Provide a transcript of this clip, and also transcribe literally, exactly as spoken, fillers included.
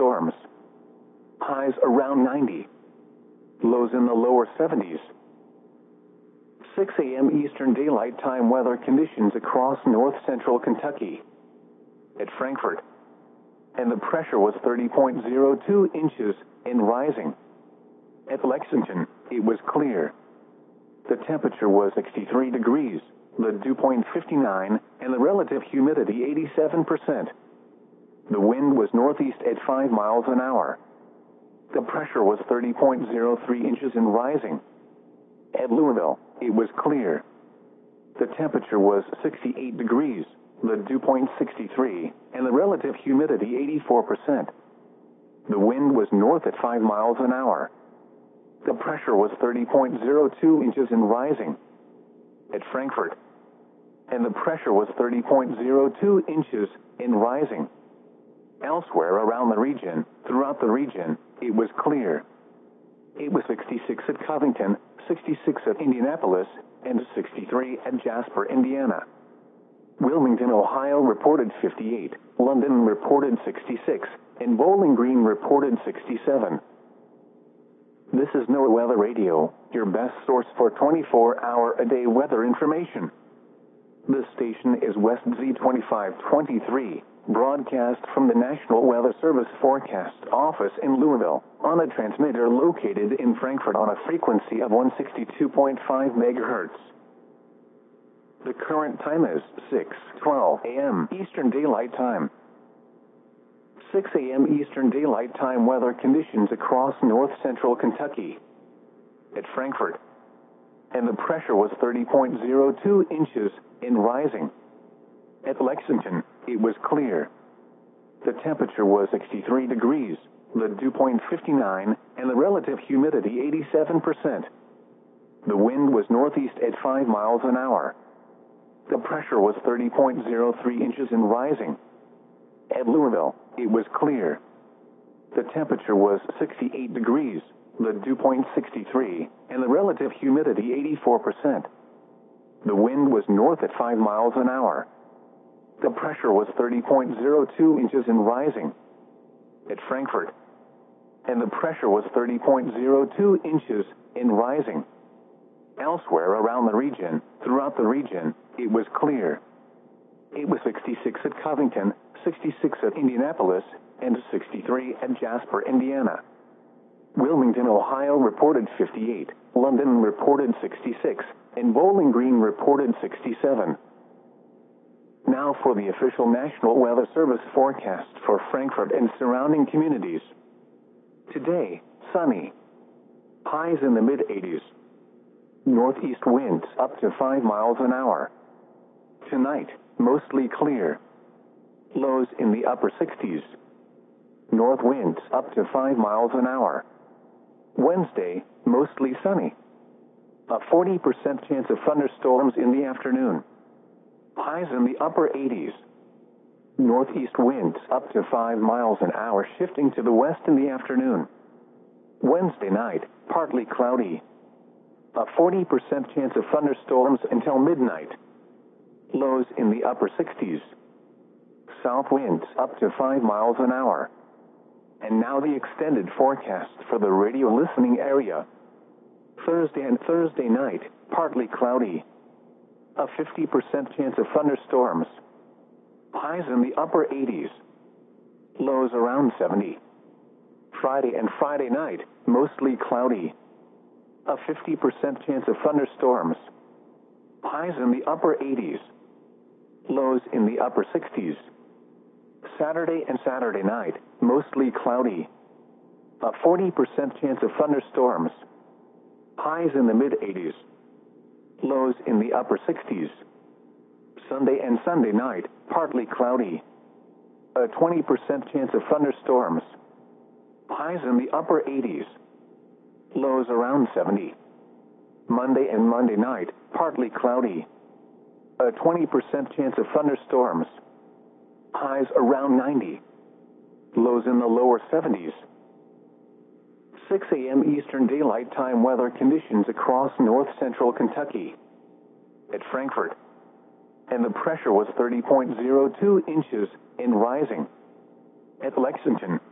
thunderstorms. Highs around ninety. Lows in the lower seventies. six a m Eastern Daylight Time weather conditions across north-central Kentucky. At Frankfort. And the pressure was thirty point zero two inches and rising. At Lexington, it was clear. The temperature was sixty-three degrees, the dew point fifty-nine, and the relative humidity eighty-seven percent. The wind was northeast at five miles an hour. The pressure was thirty point zero three inches and rising. At Louisville, it was clear. The temperature was sixty-eight degrees, the dew point sixty-three, and the relative humidity eighty-four percent. The wind was north at five miles an hour. The pressure was thirty point zero two inches and rising. At Frankfort. And the pressure was thirty point zero two inches and rising. Elsewhere around the region, throughout the region, it was clear. It was sixty-six at Covington, sixty-six at Indianapolis, and sixty-three at Jasper, Indiana. Wilmington, Ohio reported fifty-eight, London reported sixty-six, and Bowling Green reported sixty-seven. This is NOAA Weather Radio, your best source for twenty-four hour a day weather information. This station is West Z twenty-five twenty-three, broadcast from the National Weather Service Forecast Office in Louisville, on a transmitter located in Frankfort on a frequency of one sixty-two point five megahertz. The current time is six twelve a m Eastern Daylight Time. six a m Eastern Daylight Time weather conditions across north-central Kentucky. At Frankfort. And the pressure was thirty point zero two inches and rising. At Lexington, it was clear. The temperature was sixty-three degrees, the dew point fifty-nine, and the relative humidity eighty-seven percent. The wind was northeast at five miles an hour. The pressure was thirty point zero three inches and rising. At Louisville, it was clear. The temperature was sixty-eight degrees, the dew point sixty-three, and the relative humidity eighty-four percent. The wind was north at five miles an hour. The pressure was thirty point zero two inches and rising. At Frankfort. And the pressure was thirty point zero two inches and rising. Elsewhere around the region, throughout the region, it was clear. It was sixty-six at Covington, sixty-six at Indianapolis, and sixty-three at Jasper, Indiana. Wilmington, Ohio reported fifty-eight, London reported sixty-six, and Bowling Green reported sixty-seven. Now for the official National Weather Service forecast for Frankfort and surrounding communities. Today, sunny. Highs in the mid eighties. Northeast winds up to five miles an hour. Tonight, mostly clear. Lows in the upper sixties. North winds up to five miles an hour. Wednesday, mostly sunny. A forty percent chance of thunderstorms in the afternoon. Highs in the upper eighties. Northeast winds up to five miles an hour, shifting to the west in the afternoon. Wednesday night, partly cloudy. A forty percent chance of thunderstorms until midnight. Lows in the upper sixties. South winds up to five miles an hour. And now the extended forecast for the radio listening area. Thursday and Thursday night, partly cloudy. A fifty percent chance of thunderstorms. Highs in the upper eighties. Lows around seventy. Friday and Friday night, mostly cloudy. A fifty percent chance of thunderstorms. Highs in the upper eighties. Lows in the upper sixties. Saturday and Saturday night, mostly cloudy. A forty percent chance of thunderstorms. Highs in the mid eighties. Lows in the upper sixties. Sunday and Sunday night, partly cloudy. A twenty percent chance of thunderstorms. Highs in the upper eighties. Lows around seventy. Monday and Monday night, partly cloudy. A twenty percent chance of thunderstorms. Highs around ninety. Lows in the lower seventies. six a m Eastern Daylight Time weather conditions across north-central Kentucky. At Frankfort. And the pressure was thirty point zero two inches and rising. At Lexington.